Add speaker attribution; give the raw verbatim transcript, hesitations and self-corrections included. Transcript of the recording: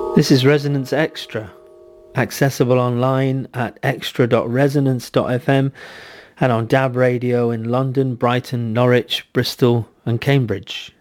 Speaker 1: This is Resonance Extra, accessible online at extra dot resonance dot f m and on D A B Radio in London, Brighton, Norwich, Bristol and Cambridge.